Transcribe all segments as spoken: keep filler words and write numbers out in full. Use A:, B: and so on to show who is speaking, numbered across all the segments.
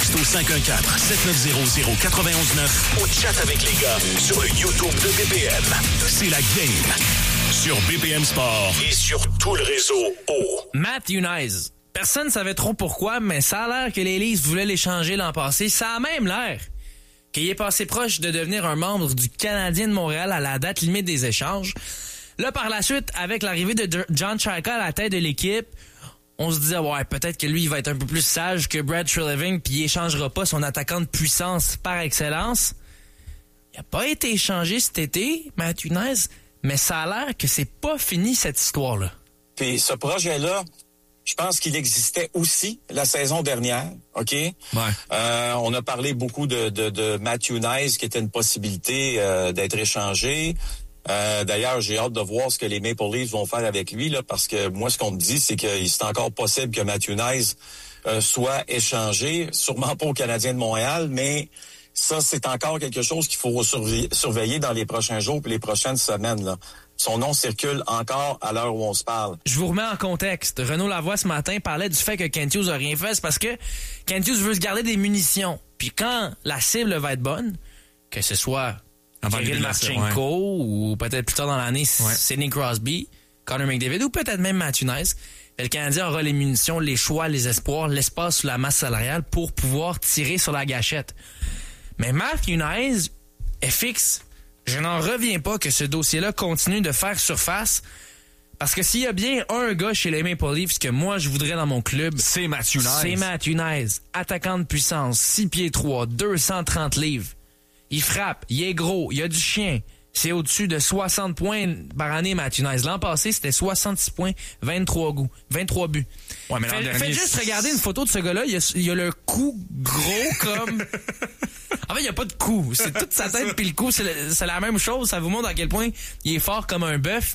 A: Texte au cinq un quatre, sept neuf zéro zéro, neuf un neuf ou chat avec les gars sur le YouTube de B P M. C'est la game sur B P M Sport et sur tout le réseau O.
B: Matt Unize. Personne ne savait trop pourquoi, mais ça a l'air que les Leafs voulaient l'échanger l'an passé. Ça a même l'air qu'il est passé proche de devenir un membre du Canadien de Montréal à la date limite des échanges. Là, par la suite, avec l'arrivée de John Chayka à la tête de l'équipe, on se disait, ouais, peut-être que lui, il va être un peu plus sage que Brad Treliving, puis il échangera pas son attaquant de puissance par excellence. Il n'a pas été échangé cet été, Matt Unize, mais ça a l'air que c'est pas fini, cette histoire-là.
C: Puis ce projet-là, je pense qu'il existait aussi la saison dernière, OK?
D: Ouais.
C: Euh, on a parlé beaucoup de, de, de Matt Unize, qui était une possibilité euh, d'être échangé. Euh, d'ailleurs, j'ai hâte de voir ce que les Maple Leafs vont faire avec lui, là, parce que moi, ce qu'on me dit, c'est que c'est encore possible que Matt Unize euh, soit échangé, sûrement pas au Canadien de Montréal, mais ça, c'est encore quelque chose qu'il faut surveiller, surveiller dans les prochains jours et les prochaines semaines, là. Son nom circule encore à l'heure où on se parle.
B: Je vous remets en contexte. Renaud Lavoie, ce matin, parlait du fait que Kent Hughes a rien fait. C'est parce que Kent Hughes veut se garder des munitions. Puis quand la cible va être bonne, que ce soit Kirill Marchenko ouais. ou peut-être plus tard dans l'année, ouais. Sidney Crosby, Connor McDavid ou peut-être même Matt Unize, le Canadien aura les munitions, les choix, les espoirs, l'espace sous la masse salariale pour pouvoir tirer sur la gâchette. Mais Matt Unize est fixe. Je n'en reviens pas que ce dossier-là continue de faire surface. Parce que s'il y a bien un gars chez les Maple Leafs que moi je voudrais dans mon club,
D: c'est Matt Unize.
B: C'est Matt Unize. Attaquant de puissance, six pieds trois, deux cent trente livres. Il frappe, il est gros, il a du chien. C'est au-dessus de soixante points par année, Matt Unize. L'an passé, c'était soixante-six points, vingt-trois goûts, vingt-trois buts.
D: Ouais, mais l'an
B: Fait,
D: dernier,
B: faites juste regarder une photo de ce gars-là. Il a, il a le cou gros comme... En fait, il n'y a pas de cou. C'est toute sa tête puis le cou, c'est, le, c'est la même chose. Ça vous montre à quel point il est fort comme un bœuf.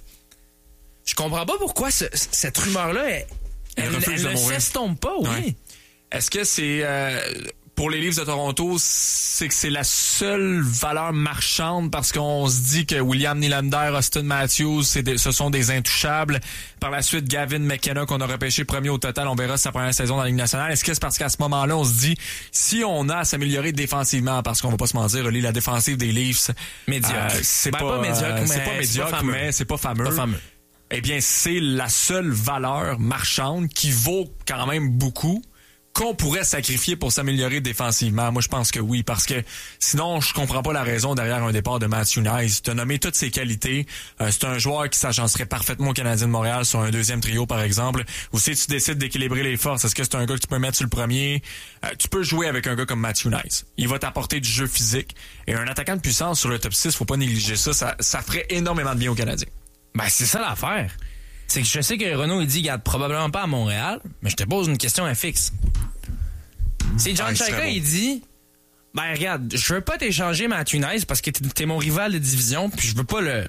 B: Je comprends pas pourquoi ce, cette rumeur-là, elle, elle, elle, elle ne s'estompe pas, oui. Ouais.
D: Est-ce que c'est... Euh, pour les Leafs de Toronto, c'est que c'est la seule valeur marchande parce qu'on se dit que William Nylander, Austin Matthews, c'est des, ce sont des intouchables. Par la suite, Gavin McKenna, qu'on a repêché premier au total, on verra sa première saison dans la Ligue nationale. Est-ce que c'est parce qu'à ce moment-là, on se dit, si on a à s'améliorer défensivement, parce qu'on va pas se mentir, la défensive des Leafs,
B: médiocre. Euh,
D: c'est
B: ben,
D: pas,
B: pas médiocre,
D: euh,
B: mais
D: c'est pas médiocre,
B: c'est pas
D: mais c'est pas fameux.
B: Pas fameux.
D: Eh bien, c'est la seule valeur marchande qui vaut quand même beaucoup, qu'on pourrait sacrifier pour s'améliorer défensivement. Moi, je pense que oui, parce que sinon, je comprends pas la raison derrière un départ de Matt Unize. Tu as nommé toutes ses qualités. Euh, c'est un joueur qui s'agencerait parfaitement au Canadien de Montréal sur un deuxième trio, par exemple. Ou si tu décides d'équilibrer les forces, est-ce que c'est un gars que tu peux mettre sur le premier? Euh, tu peux jouer avec un gars comme Matt Unize. Il va t'apporter du jeu physique. Et un attaquant de puissance sur le top six, faut pas négliger ça. Ça, ça ferait énormément de bien au Canadien.
B: Ben, c'est ça l'affaire. C'est que je sais que Renaud, il dit qu'il garde probablement pas à Montréal, mais je te pose une question fixe. C'est John Chayka, bon. Il dit, ben regarde, je veux pas t'échanger Matt Unize parce que t'es, t'es mon rival de division, puis je veux pas le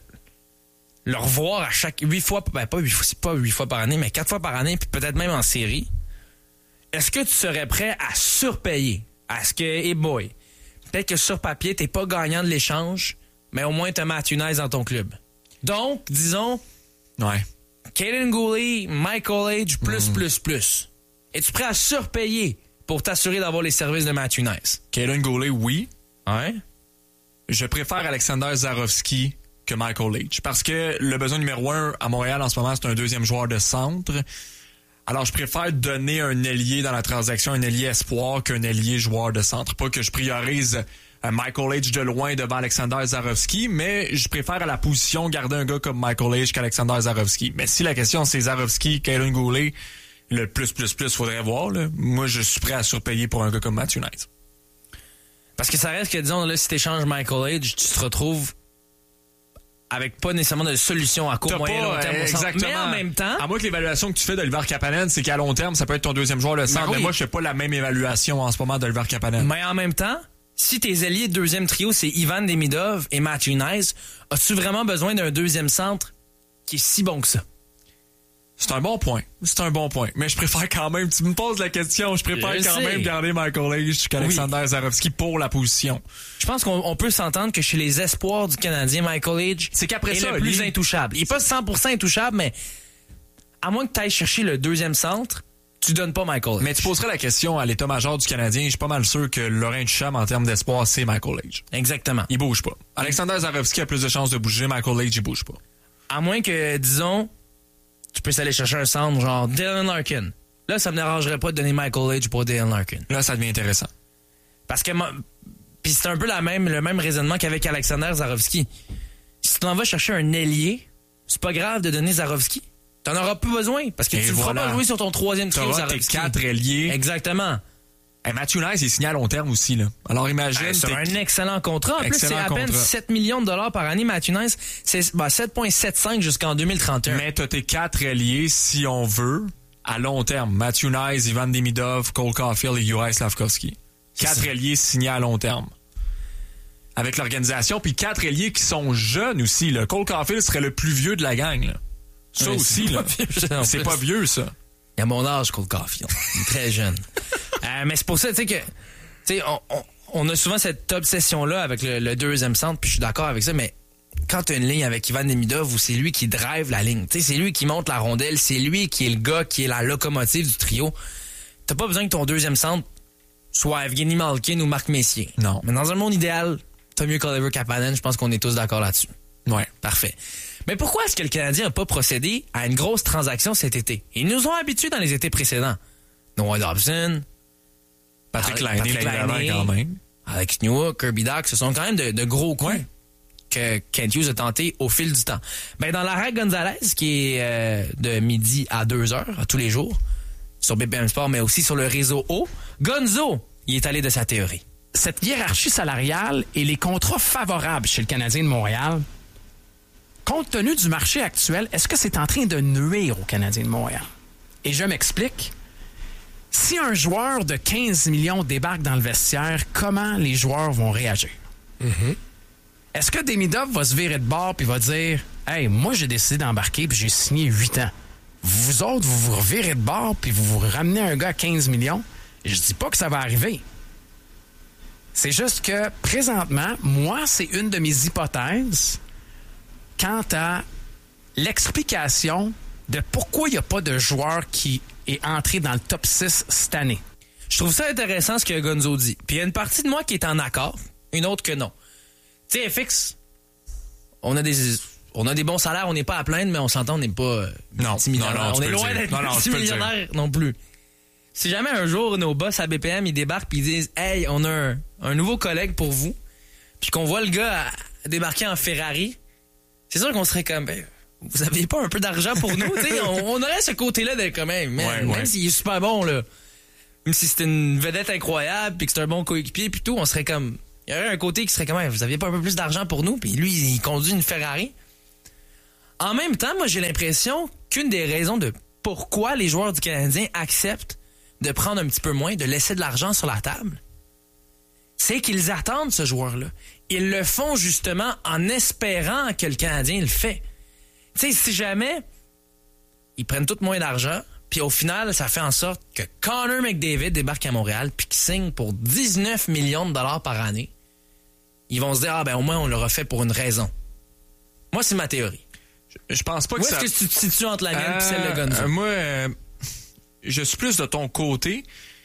B: le revoir à chaque huit fois, ben pas huit fois, c'est pas huit fois par année, mais quatre fois par année, puis peut-être même en série. Est-ce que tu serais prêt à surpayer? Est-ce que, hey boy, peut-être que sur papier, t'es pas gagnant de l'échange, mais au moins t'as Matt Unize dans ton club. Donc, disons,
D: ouais.
B: Kaden Guhle, Michael Age, plus, mm. plus, plus. Es-tu prêt à surpayer pour t'assurer d'avoir les services de Matt Unize?
D: Kaden Guhle, oui.
B: Ouais.
D: Je préfère Alexander Zarovski que Michael Age. Parce que le besoin numéro un à Montréal en ce moment, c'est un deuxième joueur de centre. Alors, je préfère donner un ailier dans la transaction, un ailier espoir qu'un ailier joueur de centre. Pas que je priorise Michael Age de loin devant Alexander Zarovski, mais je préfère à la position garder un gars comme Michael Age qu'Alexander Zarovski. Mais si la question c'est Zarovski, Kaden Guhle, le plus, plus, plus, faudrait voir, là. Moi, je suis prêt à surpayer pour un gars comme Matt Unize.
B: Parce que ça reste que, disons, là, si t'échanges Michael Age, tu te retrouves avec pas nécessairement de solution à court,
D: T'as
B: moyen,
D: pas,
B: long terme.
D: Exactement.
B: Mais en même temps...
D: À moins que l'évaluation que tu fais d'Oliver Kapanen, c'est qu'à long terme, ça peut être ton deuxième joueur de centre. Ben oui. Mais moi, je fais pas la même évaluation en ce moment d'Oliver Kapanen.
B: Mais en même temps, si tes alliés de deuxième trio, c'est Ivan Demidov et Matt Unize, as-tu vraiment besoin d'un deuxième centre qui est si bon que ça?
D: C'est un bon point. C'est un bon point. Mais je préfère quand même, tu me poses la question, je préfère je quand sais. même garder Michael Age qu'Alexander oui. Zarovski pour la position.
B: Je pense qu'on on peut s'entendre que chez les espoirs du Canadien, Michael Age
D: c'est qu'après
B: est
D: ça,
B: le plus
D: lui...
B: intouchable. Il est pas cent pour cent intouchable, mais à moins que tu ailles chercher le deuxième centre, tu donnes pas Michael Age.
D: Mais tu poserais la question à l'état-major du Canadien, je suis pas mal sûr que Laurent Ducham, en termes d'espoir, c'est Michael Age.
B: Exactement.
D: Il bouge pas. Alexander Zarovski a plus de chances de bouger, Michael Age, il bouge pas.
B: À moins que, disons, tu puisses aller chercher un centre genre Dylan Larkin. Là, ça me dérangerait pas de donner Michael Age pour Dylan Larkin.
D: Là, ça devient intéressant.
B: Parce que... Puis c'est un peu la même, le même raisonnement qu'avec Alexander Zarovski. Si tu en vas chercher un ailier, c'est pas grave de donner Zarovski. T'en auras plus besoin parce que Et tu ne voilà. feras pas jouer sur ton troisième trio Zarovski.
D: Tes quatre ailiers.
B: Exactement.
D: Et Matthew Nice, il signe à long terme aussi. Là. Alors imagine...
B: C'est un excellent contrat. En plus, c'est à peine sept millions de dollars par année, Matthew Nice. C'est bah, sept virgule soixante-quinze jusqu'en deux mille trente et un.
D: Mais t'as tes quatre ailiers, si on veut, à long terme. Matthew Nice, Ivan Demidov, Cole Caulfield et Juraj Slafkovský. Quatre ailiers signés à long terme. Avec l'organisation, puis quatre ailiers qui sont jeunes aussi. Là. Cole Caulfield serait le plus vieux de la gang. Là. Ça oui, aussi, là. Pas c'est pas vieux, ça.
B: Il a mon âge, Cole Caulfield. Il est très jeune. euh, mais c'est pour ça, tu sais, que, tu sais, on, on, on a souvent cette obsession-là avec le, le deuxième centre, puis je suis d'accord avec ça, mais quand tu as une ligne avec Ivan Demidov où c'est lui qui drive la ligne, tu sais, c'est lui qui monte la rondelle, c'est lui qui est le gars qui est la locomotive du trio, t'as pas besoin que ton deuxième centre soit Evgeny Malkin ou Marc Messier.
D: Non.
B: Mais dans un monde idéal, t'as mieux qu'Oliver Kapanen, je pense qu'on est tous d'accord là-dessus.
D: Ouais.
B: Parfait. Mais pourquoi est-ce que le Canadien n'a pas procédé à une grosse transaction cet été? Ils nous ont habitués dans les étés précédents. Noah Dobson,
D: Patrick Laine, quand même.
B: Alex Newhook, Kirby Dach, ce sont quand même de, de gros coups ouais. que Kent Hughes a tenté au fil du temps. Ben, dans l'arrêt Gonzalez, qui est euh, de midi à deux heures, à tous les jours, sur B P M Sport, mais aussi sur le réseau O, Gonzo, il est allé de sa théorie.
E: Cette hiérarchie salariale et les contrats favorables chez le Canadien de Montréal, compte tenu du marché actuel, est-ce que c'est en train de nuire au Canadien de Montréal? Et je m'explique. Si un joueur de quinze millions débarque dans le vestiaire, comment les joueurs vont réagir? Mm-hmm. Est-ce que Demidov va se virer de bord puis va dire « Hey, moi, j'ai décidé d'embarquer puis j'ai signé huit ans. Vous autres, vous vous revirez de bord puis vous vous ramenez un gars à quinze millions. » Je dis pas que ça va arriver. C'est juste que, présentement, moi, c'est une de mes hypothèses quant à l'explication de pourquoi il n'y a pas de joueur qui est entré dans le top six cette année.
B: Je trouve ça intéressant ce que Gonzo dit. Puis il y a une partie de moi qui est en accord, une autre que non. Tu sais, F X, on a des... On a des bons salaires, on n'est pas à plaindre, mais on s'entend, on n'est pas euh,
D: non,
B: multimillionnaire.
D: Non, non,
B: on est loin d'être multimillionnaire non plus. Si jamais un jour nos boss à B P M ils débarquent puis ils disent « Hey, on a un, un nouveau collègue pour vous », puis qu'on voit le gars à, à débarquer en Ferrari, c'est sûr qu'on serait comme ben, « Vous aviez pas un peu d'argent pour nous? » on, on aurait ce côté-là de quand même, man, ouais, même ouais. s'il est super bon, là. Même si c'était une vedette incroyable puis que c'est un bon coéquipier puis tout, on serait comme... Il y aurait un côté qui serait comme « Vous aviez pas un peu plus d'argent pour nous? » Puis lui, il conduit une Ferrari. En même temps, moi, j'ai l'impression qu'une des raisons de pourquoi les joueurs du Canadien acceptent de prendre un petit peu moins, de laisser de l'argent sur la table, c'est qu'ils attendent ce joueur-là. Ils le font justement en espérant que le Canadien le fait. Tu sais, si jamais ils prennent tout moins d'argent, puis au final, ça fait en sorte que Connor McDavid débarque à Montréal puis qu'il signe pour dix-neuf millions de dollars par année, ils vont se dire « Ah ben au moins, on l'aura fait pour une raison. » Moi, c'est ma théorie.
D: Je pense pas
B: Où
D: que
B: ça... Où est-ce que tu te situes entre la mienne
D: euh,
B: et celle de Gonzo?
D: Euh, moi, euh, je suis plus de ton côté.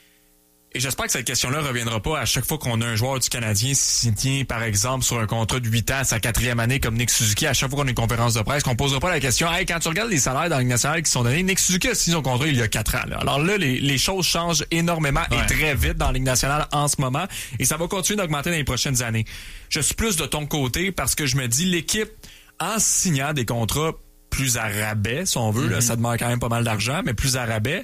D: Et j'espère que cette question-là reviendra pas à chaque fois qu'on a un joueur du Canadien signé, par exemple, sur un contrat de huit ans, sa quatrième année, comme Nick Suzuki, à chaque fois qu'on a une conférence de presse, qu'on posera pas la question, hey, quand tu regardes les salaires dans la Ligue nationale qui sont donnés, Nick Suzuki a signé son contrat il y a quatre ans. Là. Alors là, les, les choses changent énormément ouais. et très vite dans la Ligue nationale en ce moment. Et ça va continuer d'augmenter dans les prochaines années. Je suis plus de ton côté parce que je me dis, l'équipe, en signant des contrats plus à rabais, si on veut, mm-hmm. là, ça demande quand même pas mal d'argent, mais plus à rabais,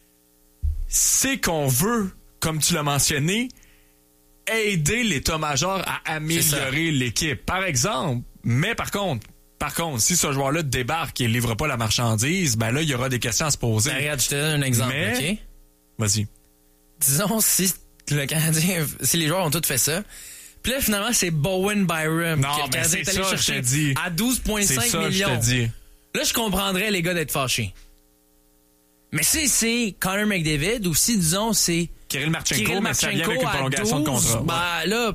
D: c'est qu'on veut, comme tu l'as mentionné, aider l'état-major à améliorer l'équipe. Par exemple, mais par contre, par contre, si ce joueur-là débarque et ne livre pas la marchandise, ben là, il y aura des questions à se poser.
B: Ben, regarde, je te donne un exemple, mais... OK?
D: Vas-y.
B: Disons, si le Canadien, si les joueurs ont tous fait ça, puis là, finalement, c'est Bowen Byram
D: non,
B: que le Canadien est allé
D: ça,
B: chercher
D: je te dis.
B: à douze virgule cinq
D: ça,
B: millions.
D: Je te dis.
B: Là, je comprendrais les gars d'être fâchés. Mais si c'est Connor McDavid ou si, disons, c'est
D: Kirill Marchenko,
B: Kirill
D: mais ça vient avec une prolongation
B: douze,
D: de contrat.
B: Ben là,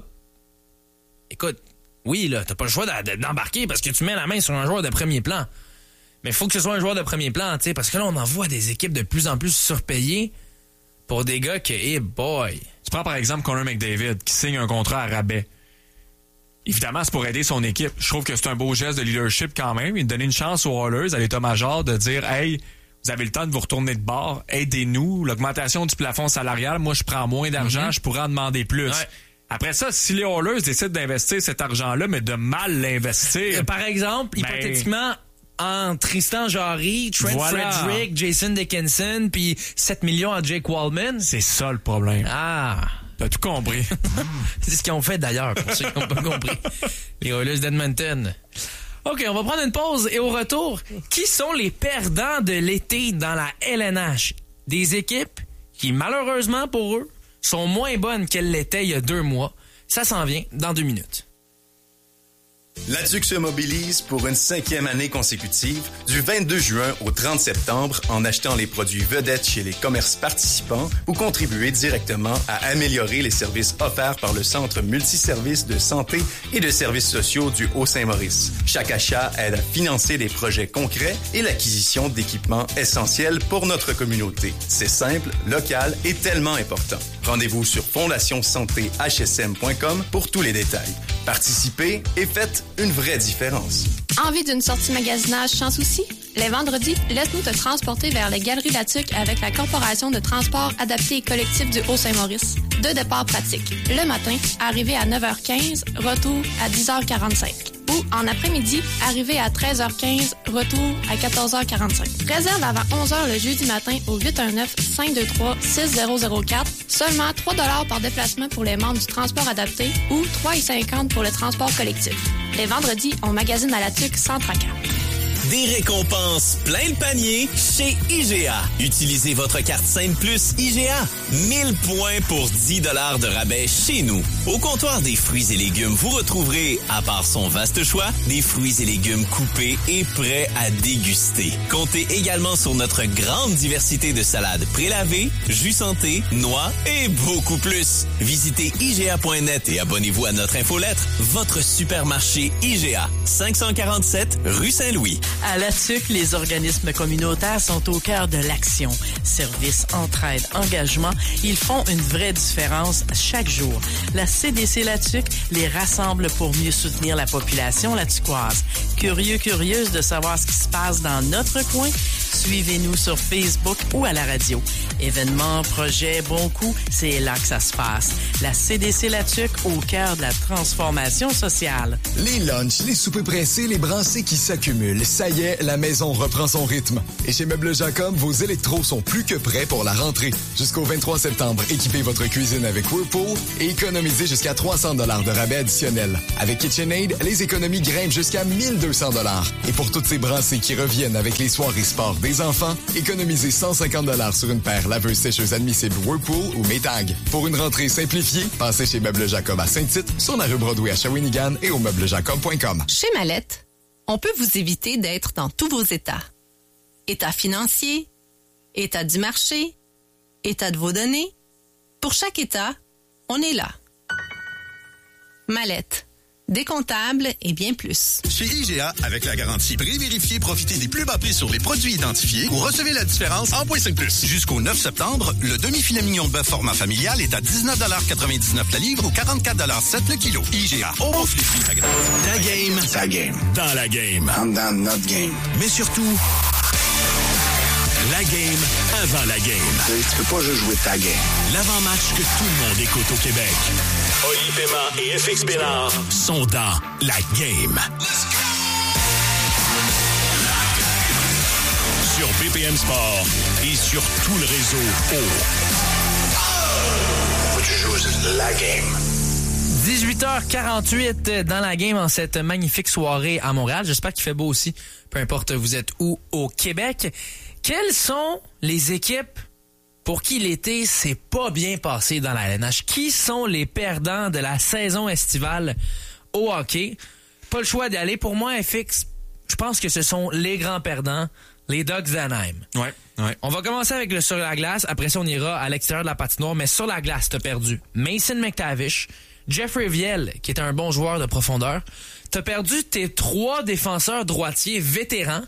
B: écoute, oui, là, t'as pas le choix d'embarquer parce que tu mets la main sur un joueur de premier plan. Mais il faut que ce soit un joueur de premier plan, tu sais, parce que là, on en voit des équipes de plus en plus surpayées pour des gars que, hey boy.
D: Tu prends par exemple Connor McDavid qui signe un contrat à rabais. Évidemment, c'est pour aider son équipe. Je trouve que c'est un beau geste de leadership quand même. Il donner une chance aux Oilers, à l'état-major, de dire « Hey, vous avez le temps de vous retourner de bord. Aidez-nous. L'augmentation du plafond salarial, moi, je prends moins d'argent. Mm-hmm. Je pourrais en demander plus. Ouais. » Après ça, si les Oilers décident d'investir cet argent-là, mais de mal l'investir...
B: Euh, par exemple, ben... hypothétiquement... en Tristan Jarry, Trent voilà. Frederick, Jason Dickinson, puis sept millions à Jake Wallman.
D: C'est ça le problème.
B: Ah.
D: T'as tout compris.
B: C'est ce qu'ils ont fait d'ailleurs, pour ceux qui n'ont pas compris. Les Oilers d'Edmonton. OK, on va prendre une pause et au retour, qui sont les perdants de l'été dans la L N H? Des équipes qui, malheureusement pour eux, sont moins bonnes qu'elles l'étaient il y a deux mois. Ça s'en vient dans deux minutes.
F: La Tuque se mobilise pour une cinquième année consécutive, du vingt-deux juin au trente septembre, en achetant les produits vedettes chez les commerces participants ou contribuer directement à améliorer les services offerts par le Centre multiservice de santé et de services sociaux du Haut-Saint-Maurice. Chaque achat aide à financer des projets concrets et l'acquisition d'équipements essentiels pour notre communauté. C'est simple, local et tellement important. Rendez-vous sur fondation santé h s m point com pour tous les détails. Participez et faites une vraie différence.
G: Envie d'une sortie magasinage sans souci? Les vendredis, laisse-nous te transporter vers les Galeries Latuque avec la Corporation de transport adapté et collectif du Haut-Saint-Maurice. Deux départs pratiques. Le matin, arrivé à neuf heures quinze, retour à dix heures quarante-cinq. Ou en après-midi, arrivé à treize heures quinze, retour à quatorze heures quarante-cinq. Réserve avant onze heures le jeudi matin au huit un neuf, cinq deux trois, six zéro zéro quatre. Seulement trois dollars par déplacement pour les membres du transport adapté ou trois cinquante pour le transport collectif. Les vendredis, on magasine à la Tuque sans tracas.
H: Des récompenses plein le panier chez I G A. Utilisez votre carte Scène Plus I G A. mille points pour dix dollars de rabais chez nous. Au comptoir des fruits et légumes, vous retrouverez, à part son vaste choix, des fruits et légumes coupés et prêts à déguster. Comptez également sur notre grande diversité de salades prélavées, jus santé, noix et beaucoup plus. Visitez I G A point net et abonnez-vous à notre infolettre. Votre supermarché I G A. cinq cent quarante-sept rue Saint-Louis.
I: À La Tuque, les organismes communautaires sont au cœur de l'action. Service, entraide, engagement, ils font une vraie différence chaque jour. La C D C La Tuque les rassemble pour mieux soutenir la population latucoise. Curieux, curieuse de savoir ce qui se passe dans notre coin? Suivez-nous sur Facebook ou à la radio. Événements, projets, bons coups, c'est là que ça se passe. La C D C La Tuque au cœur de la transformation sociale.
J: Les lunchs, les soupers pressés, les brassées qui s'accumulent. Ça y est, la maison reprend son rythme. Et chez Meubles Jacob, vos électros sont plus que prêts pour la rentrée. Jusqu'au vingt-trois septembre, équipez votre cuisine avec Whirlpool et économisez jusqu'à trois cents dollars de rabais additionnel. Avec KitchenAid, les économies grimpent jusqu'à mille deux cents dollars. Et pour toutes ces brassées qui reviennent avec les soirées sport des enfants, économisez cent cinquante dollars sur une paire laveuse sécheuse admissible Whirlpool ou Maytag. Pour une rentrée simplifiée, passez chez Meubles Jacob à Saint-Tite, sur la rue Broadway à Shawinigan et au meubles jacob point com.
K: Chez Mallette, on peut vous éviter d'être dans tous vos états. État financier, état du marché, état de vos données. Pour chaque état, on est là. Mallette. Décomptable et bien plus.
L: Chez I G A, avec la garantie pré-vérifiée, profitez des plus bas prix sur les produits identifiés ou recevez la différence en point cinq plus. Jusqu'au neuf septembre, le demi-filet mignon de bœuf format familial est à dix-neuf quatre-vingt-dix-neuf la livre ou quarante-quatre sept le kilo. I G A, on offre les prix agréables.
A: Ta game, ta game, dans la game.
L: I'm down notre game.
A: Mais surtout, la game avant la game.
L: Tu peux pas juste jouer ta game.
A: L'avant-match que tout le monde écoute au Québec. Oli Paiement et F X Bénard sont dans la game. Let's go! Sur B P M Sport et sur tout le réseau au...
L: Faut que tu joues la game.
B: dix-huit heures quarante-huit dans la game en cette magnifique soirée à Montréal. J'espère qu'il fait beau aussi, peu importe vous êtes où au Québec. Quelles sont les équipes pour qui l'été s'est pas bien passé dans la L N H? Qui sont les perdants de la saison estivale au hockey? Pas le choix d'y aller. Pour moi, F X, je pense que ce sont les grands perdants, les Ducks d'Anaheim.
D: Ouais, ouais.
B: On va commencer avec le sur la glace. Après ça, on ira à l'extérieur de la patinoire. Mais sur la glace, t'as perdu Mason McTavish, Jeffrey Viel, qui est un bon joueur de profondeur. T'as perdu tes trois défenseurs droitiers vétérans,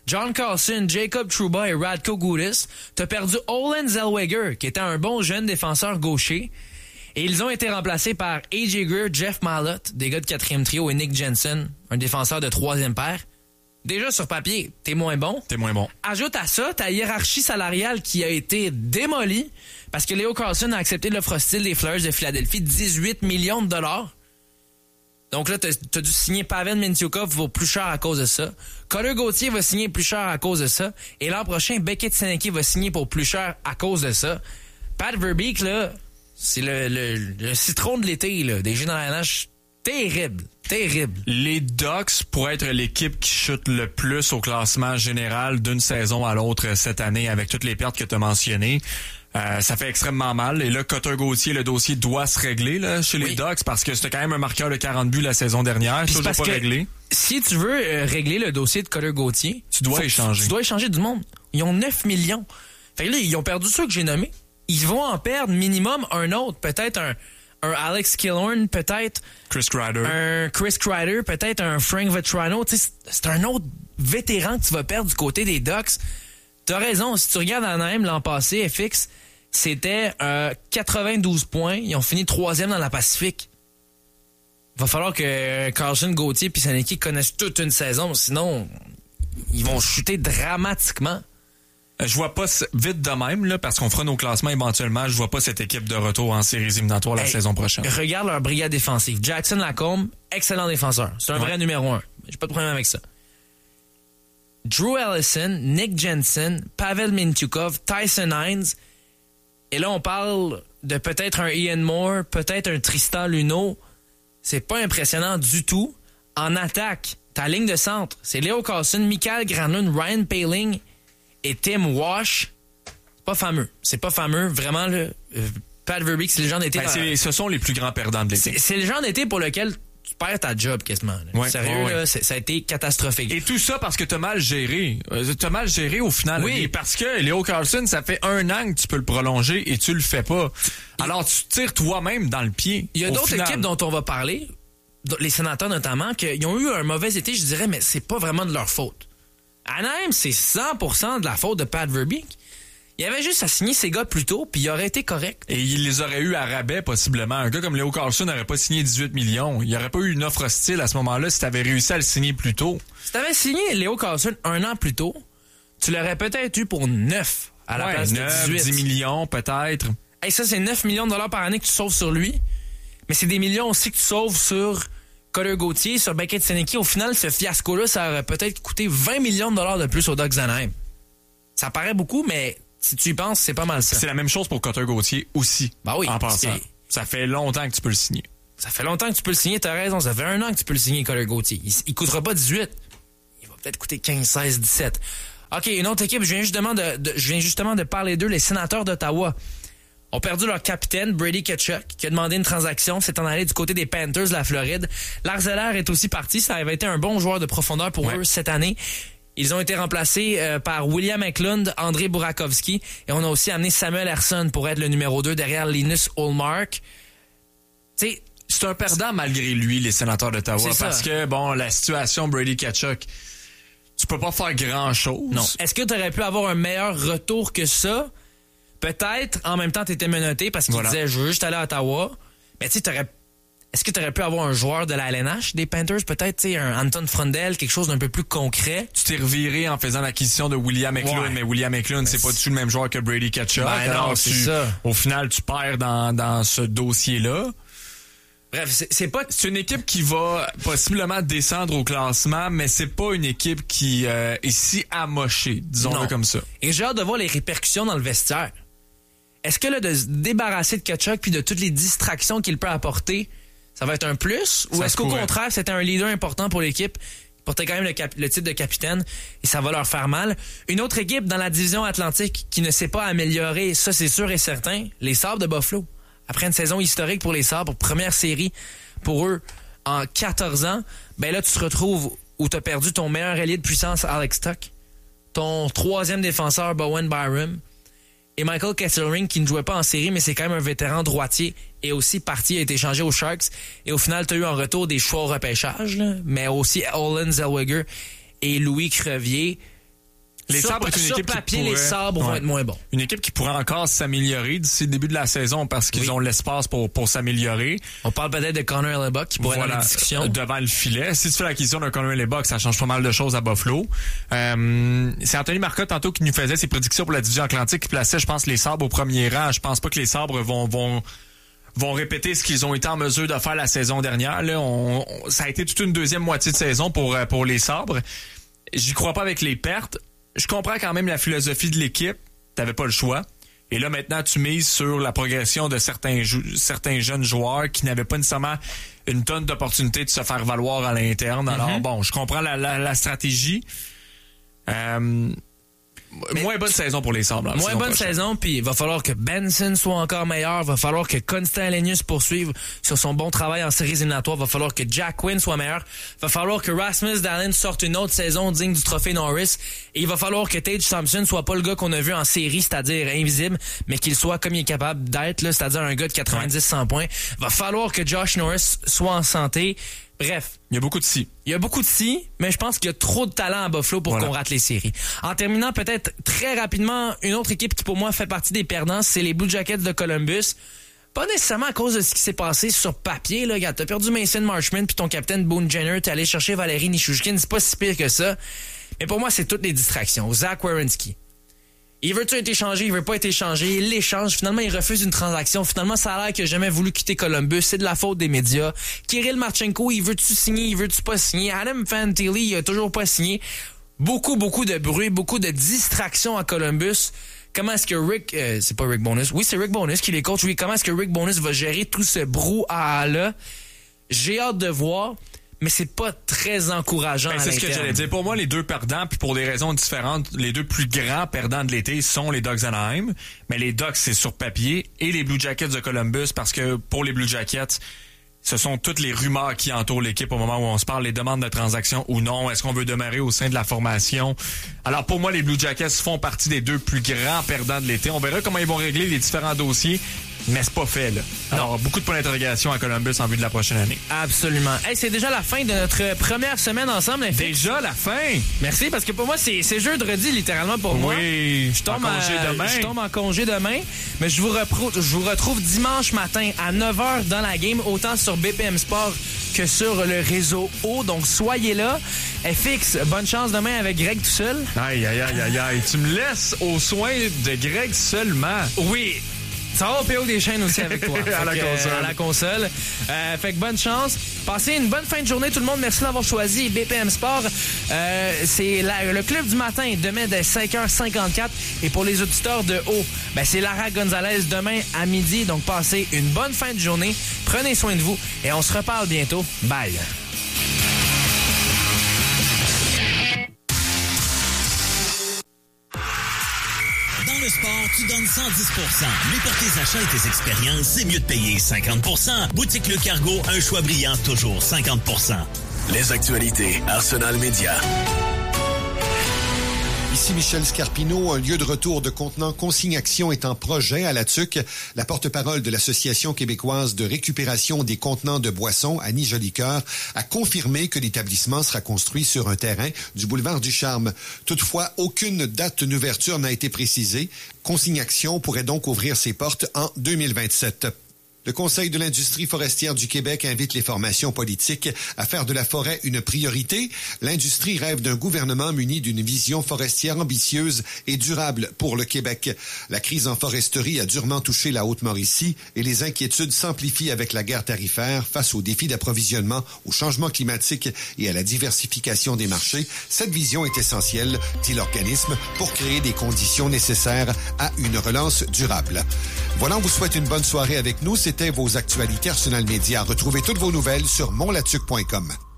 B: John Carlson, Jacob Trouba et Radko Gudas. T'as perdu Olen Zellweger, qui était un bon jeune défenseur gaucher. Et ils ont été remplacés par A J Greer, Jeff Mallott, des gars de quatrième trio, et Nick Jensen, un défenseur de troisième paire. Déjà, sur papier, t'es moins bon.
D: T'es moins bon.
B: Ajoute à ça ta hiérarchie salariale qui a été démolie parce que Leo Carlson a accepté l'offre hostile des Flyers de Philadelphie, dix-huit millions de dollars. Donc là, t'as, t'as dû signer Pavel Mintyukov pour plus cher à cause de ça. Cutter Gauthier va signer plus cher à cause de ça. Et l'an prochain, Beckett Senecki va signer pour plus cher à cause de ça. Pat Verbeek, là, c'est le, le, le citron de l'été, là, des jeux dans la nage. Terrible, terrible.
D: Les Ducks pourraient être l'équipe qui chute le plus au classement général d'une saison à l'autre cette année avec toutes les pertes que tu as mentionnées. Euh, ça fait extrêmement mal. Et là, Cutter Gauthier, le dossier doit se régler là, chez oui. les Ducks parce que c'était quand même un marqueur de quarante buts la saison dernière. C'est toujours pas réglé.
B: Si tu veux euh, régler le dossier de Cutter Gauthier,
D: tu dois échanger.
B: Tu dois échanger du monde. Ils ont neuf millions. Fait que là, ils ont perdu ceux que j'ai nommés. Ils vont en perdre minimum un autre. Peut-être un, un Alex Killorn, peut-être
D: Chris Kreider.
B: un Chris Kreider, peut-être un Frank Vetrano. Tu sais, c'est un autre vétéran que tu vas perdre du côté des Ducks. T'as raison. Si tu regardes Anaheim l'an passé, F X, c'était euh, quatre-vingt-douze points. Ils ont fini troisième dans la Pacifique. Il va falloir que Carlson, Gauthier et Senecki connaissent toute une saison. Sinon, ils vont chuter dramatiquement.
D: Je vois pas vite de même, là, parce qu'on fera nos classements éventuellement. Je vois pas cette équipe de retour en séries éliminatoires la hey, saison prochaine.
B: Regarde leur brigade défensive. Jackson Lacombe, excellent défenseur. C'est un ouais. vrai numéro un. J'ai pas de problème avec ça. Drew Ellison, Nick Jensen, Pavel Mintyukov, Tyson Hines. Et là, on parle de peut-être un Ian Moore, peut-être un Tristan Luneau. C'est pas impressionnant du tout. En attaque, ta ligne de centre, c'est Leo Carlson, Mikael Granlund, Ryan Poehling et Tim Wash. C'est pas fameux. C'est pas fameux. Vraiment, là, euh, Pat Verbeek, c'est le genre d'été...
D: Ben, c'est, ce sont les plus grands perdants de l'été.
B: C'est, c'est le genre d'été pour lequel... tu perds ta job quasiment.
D: Ouais,
B: Sérieux,
D: ouais,
B: là,
D: ouais.
B: c'est, ça a été catastrophique.
D: Et tout ça parce que t'as mal géré. Euh, t'as mal géré au final.
B: Oui.
D: Et parce que Leo Carlson, ça fait un an que tu peux le prolonger et tu le fais pas. Alors tu tires toi-même dans le pied.
B: Il y a d'autres
D: final.
B: équipes dont on va parler, les Sénateurs notamment, qu'ils ont eu un mauvais été, je dirais, mais c'est pas vraiment de leur faute. Anaheim, c'est cent pour cent de la faute de Pat Verbeek. Il avait juste à signer ses gars plus tôt, puis il aurait été correct.
D: Et il les aurait eu à rabais, possiblement. Un gars comme Leo Carlson n'aurait pas signé dix-huit millions. Il n'y aurait pas eu une offre hostile à ce moment-là si tu avais réussi à le signer plus tôt.
B: Si tu avais signé Leo Carlson un an plus tôt, tu l'aurais peut-être eu pour neuf à la
D: ouais,
B: place
D: neuf,
B: de dix-huit.
D: dix millions, peut-être.
B: Hey, ça, c'est neuf millions de dollars par année que tu sauves sur lui. Mais c'est des millions aussi que tu sauves sur Cutter Gauthier, sur Beckett Senecki. Au final, ce fiasco-là, ça aurait peut-être coûté vingt millions de dollars de plus aux Ducks d'Anaheim. Ça paraît beaucoup, mais... si tu y penses, c'est pas mal ça.
D: C'est la même chose pour Cutter Gauthier aussi.
B: Bah oui.
D: En passant. Ça fait longtemps que tu peux le signer.
B: Ça fait longtemps que tu peux le signer, t'as raison. Ça fait un an que tu peux le signer, Cutter Gauthier. Il, il coûtera pas dix-huit. Il va peut-être coûter quinze, seize, dix-sept. OK, une autre équipe, je viens justement de, de, je viens justement de parler d'eux, les Sénateurs d'Ottawa. Ont perdu leur capitaine, Brady Tkachuk, qui a demandé une transaction. C'est en allé du côté des Panthers de la Floride. L'Arzeller est aussi parti. Ça avait été un bon joueur de profondeur pour ouais. eux cette année. Ils ont été remplacés euh, par William Eklund, André Burakovsky, et on a aussi amené Samuel Ersson pour être le numéro deux derrière Linus Ullmark. T'sais,
D: c'est un perdant malgré lui, les Sénateurs d'Ottawa, parce que, bon, la situation Brady Tkachuk, tu peux pas faire grand-chose.
B: Non. Est-ce que tu aurais pu avoir un meilleur retour que ça? Peut-être. En même temps, tu étais menotté parce qu'il voilà. disait « je veux juste aller à Ottawa ». Mais tu sais, t'aurais... Est-ce que tu aurais pu avoir un joueur de la L N H des Panthers, peut-être, tu sais, un Anton Frundel, quelque chose d'un peu plus concret?
D: Tu t'es reviré en faisant l'acquisition de William Eklund, ouais. mais William Eklund, c'est, c'est pas du tout le même joueur que Brady Tkachuk.
B: Ben non, c'est
D: tu,
B: ça.
D: Au final, tu perds dans, dans ce dossier-là.
B: Bref, c'est, c'est pas...
D: C'est une équipe qui va possiblement descendre au classement, mais c'est pas une équipe qui euh, est si amochée, disons-le comme ça.
B: Et j'ai hâte de voir les répercussions dans le vestiaire. Est-ce que là, de se débarrasser de Tkachuk puis de toutes les distractions qu'il peut apporter, ça va être un plus? Ou ça est-ce qu'au pourrait. contraire, c'était un leader important pour l'équipe, il portait quand même le, cap- le titre de capitaine, et ça va leur faire mal? Une autre équipe dans la division Atlantique qui ne s'est pas améliorée, ça c'est sûr et certain, les Sabres de Buffalo. Après une saison historique pour les Sabres, première série pour eux en quatorze ans, ben là tu te retrouves où tu as perdu ton meilleur allié de puissance, Alex Tuch, ton troisième défenseur, Bowen Byram, et Michael Kesselring, qui ne jouait pas en série, mais c'est quand même un vétéran droitier, et aussi parti, a été échangé aux Sharks. Et au final, tu as eu en retour des choix au repêchage, là, mais aussi Olen Zellweger et Louis Crevier.
D: Les
B: sur,
D: Sabres est une
B: sur
D: équipe
B: papier,
D: qui pourrait,
B: les Sabres
D: ouais,
B: vont être moins bons.
D: Une équipe qui pourrait encore s'améliorer d'ici le début de la saison parce qu'ils oui. ont l'espace pour, pour s'améliorer.
B: On parle peut-être de Connor Hellebuyck qui pourrait voilà, être dans la discussion.
D: Devant le filet. Si tu fais l'acquisition d'un Connor Hellebuyck, ça change pas mal de choses à Buffalo. Euh, c'est Anthony Marcotte tantôt qui nous faisait ses prédictions pour la division Atlantique qui plaçait, je pense, les Sabres au premier rang. Je pense pas que les Sabres vont... vont vont répéter ce qu'ils ont été en mesure de faire la saison dernière. Là, on, on, ça a été toute une deuxième moitié de saison pour, pour les Sabres. J'y crois pas avec les pertes. Je comprends quand même la philosophie de l'équipe. T'avais pas le choix. Et là, maintenant, tu mises sur la progression de certains, jou- certains jeunes joueurs qui n'avaient pas nécessairement une tonne d'opportunités de se faire valoir à l'interne. Alors, mm-hmm. bon, je comprends la, la, la stratégie. Euh... Mais moins bonne saison pour les Sabres.
B: Moins bonne prochaine. saison, puis il va falloir que Benson soit encore meilleur. Il va falloir que Constant Lenius poursuive sur son bon travail en séries éliminatoires. Il va falloir que Jack Quinn soit meilleur. Il va falloir que Rasmus Dahlin sorte une autre saison digne du trophée Norris. Et il va falloir que Tage Thompson soit pas le gars qu'on a vu en série, c'est-à-dire invisible, mais qu'il soit comme il est capable d'être, là, c'est-à-dire un gars de quatre-vingt-dix à cent points. Il va falloir que Josh Norris soit en santé. Bref.
D: Il y a beaucoup de si.
B: Il y a beaucoup de si, mais je pense qu'il y a trop de talent à Buffalo pour voilà. qu'on rate les séries. En terminant, peut-être très rapidement, une autre équipe qui pour moi fait partie des perdants, c'est les Blue Jackets de Columbus. Pas nécessairement à cause de ce qui s'est passé sur papier. Là. Regarde, t'as perdu Mason Marchment puis ton capitaine Boone Jenner, t'es allé chercher Valérie Nichushkin, c'est pas si pire que ça. Mais pour moi, c'est toutes les distractions. Zach Werenski. Il veut-tu être échangé? Il veut pas être échangé. Il l'échange. Finalement, il refuse une transaction. Finalement, ça a l'air qu'il a jamais voulu quitter Columbus. C'est de la faute des médias. Kirill Marchenko, il veut-tu signer? Il veut-tu pas signer? Adam Fantilli, il a toujours pas signé. Beaucoup, beaucoup de bruit, beaucoup de distractions à Columbus. Comment est-ce que Rick... Euh, c'est pas Rick Bowness. Oui, c'est Rick Bowness qui les coach. Oui, comment est-ce que Rick Bowness va gérer tout ce brouhaha-là? J'ai hâte de voir. Mais c'est pas très encourageant. Ben,
D: c'est à ce que j'allais dire. Pour moi, les deux perdants, puis pour des raisons différentes, les deux plus grands perdants de l'été sont les Ducks d'Anaheim. Mais les Ducks, c'est sur papier. Et les Blue Jackets de Columbus, parce que pour les Blue Jackets, ce sont toutes les rumeurs qui entourent l'équipe au moment où on se parle, les demandes de transaction ou non. Est-ce qu'on veut demeurer au sein de la formation? Alors pour moi, les Blue Jackets font partie des deux plus grands perdants de l'été. On verra comment ils vont régler les différents dossiers. Mais c'est pas fait, là. Alors, non. Beaucoup de points d'interrogation à Columbus en vue de la prochaine année.
B: Absolument. Hey, c'est déjà la fin de notre première semaine ensemble. F X.
D: Déjà la fin?
B: Merci, parce que pour moi, c'est, c'est jeudi, littéralement, pour
D: oui,
B: moi.
D: Oui, je tombe en congé à, demain.
B: Je tombe en congé demain, mais je vous, repro- je vous retrouve dimanche matin à neuf heures dans la game, autant sur B P M Sport que sur le réseau O. Donc, soyez là. F X, bonne chance demain avec Greg tout seul.
D: Aïe, aïe, aïe, aïe, aïe. Tu me laisses aux soins de Greg seulement.
B: Oui. Ça va au P O des chaînes aussi avec toi.
D: à, la
B: que,
D: console.
B: à la console. Euh, fait que bonne chance. Passez une bonne fin de journée tout le monde. Merci d'avoir choisi B P M Sport. Euh, c'est la, le club du matin demain dès cinq heures cinquante-quatre. Et pour les auditeurs de haut, ben c'est Lara Gonzalez demain à midi. Donc passez une bonne fin de journée. Prenez soin de vous et on se reparle bientôt. Bye.
H: Le sport, tu donnes cent dix pour cent. Mais pour tes achats et tes expériences, c'est mieux de payer cinquante pour cent. Boutique Le Cargo, un choix brillant, toujours cinquante pour cent.
A: Les actualités, Arsenal Média.
M: Ici Michel Scarpino, un lieu de retour de contenants consigne-action est en projet à la T U C. La porte-parole de l'Association québécoise de récupération des contenants de boissons, Annie Jolicoeur, a confirmé que l'établissement sera construit sur un terrain du boulevard du Charme. Toutefois, aucune date d'ouverture n'a été précisée. Consigne-action pourrait donc ouvrir ses portes en deux mille vingt-sept. Le Conseil de l'industrie forestière du Québec invite les formations politiques à faire de la forêt une priorité. L'industrie rêve d'un gouvernement muni d'une vision forestière ambitieuse et durable pour le Québec. La crise en foresterie a durement touché la Haute-Mauricie et les inquiétudes s'amplifient avec la guerre tarifaire face aux défis d'approvisionnement, au changement climatique et à la diversification des marchés. Cette vision est essentielle, dit l'organisme, pour créer des conditions nécessaires à une relance durable. Voilà, on vous souhaite une bonne soirée avec nous. C'était vos actualités Arsenal Média. Retrouvez toutes vos nouvelles sur mon latuc point com.